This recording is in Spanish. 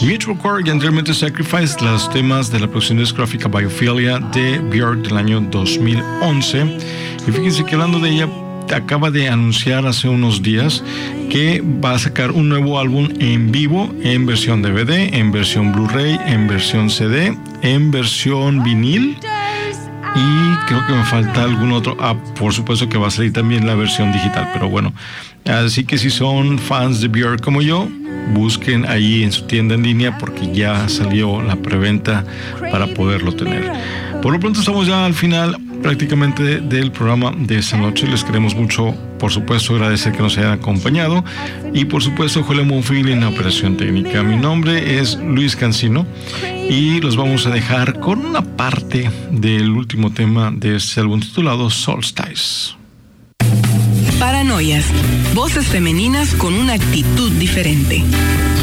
Mutual Core y anteriormente Sacrifice, los temas de la producción discográfica Biophilia de Björk del año 2011. Y fíjense que hablando de ella, acaba de anunciar hace unos días que va a sacar un nuevo álbum en vivo, en versión DVD, en versión Blu-ray, en versión CD, en versión vinil. Y creo que me falta algún otro. Por supuesto que va a salir también la versión digital, pero bueno. Así que si son fans de Björk como yo, busquen ahí en su tienda en línea porque ya salió la preventa para poderlo tener. Por lo pronto estamos ya al final prácticamente del programa de esta noche. Les queremos mucho, por supuesto, agradecer que nos hayan acompañado y por supuesto Julio Monfil en la operación técnica. Mi nombre es Luis Cancino y los vamos a dejar con una parte del último tema de este álbum titulado Solstice. Paranoias, voces femeninas con una actitud diferente.